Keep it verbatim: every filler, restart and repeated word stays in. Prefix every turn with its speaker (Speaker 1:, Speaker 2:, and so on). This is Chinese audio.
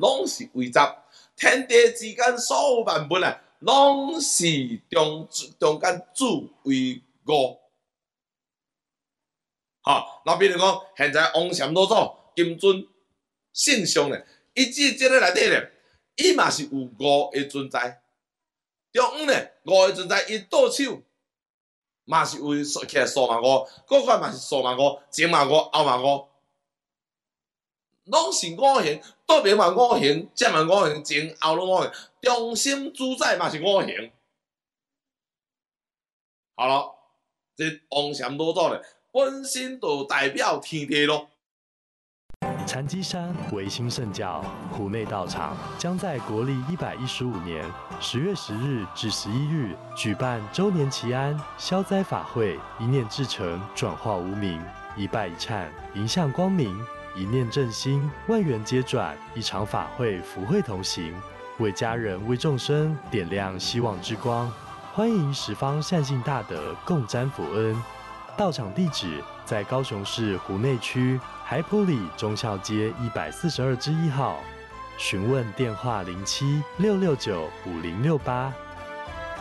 Speaker 1: 拢是为杂，天地之间所有万物啊，拢是中中间主为五。好，那比如讲，现在王禅老祖金尊圣上咧，伊即即个内底咧，伊嘛是有五个存在。中央咧，五个存在，伊倒手嘛是为起来数嘛五，各款嘛是数嘛五，前嘛五，后嘛五，拢是五行，倒边嘛五行，这嘛五行，前后拢五行，中心主宰嘛是五行。好了，这王禅老祖咧。本身就代表天地咯。
Speaker 2: 禅机山维新圣教湖内道场将在国历一百一十五年十月十日至十一日举办周年祈安消灾法会，一念至诚，转化无明；一拜一忏，迎向光明；一念正心，万缘皆转。一场法会，福慧同行，为家人、为众生点亮希望之光。欢迎十方善信大德共沾福恩。道场地址在高雄市湖内区海埔里忠孝街一百四十二之一号，询问电话零七六六九五零六八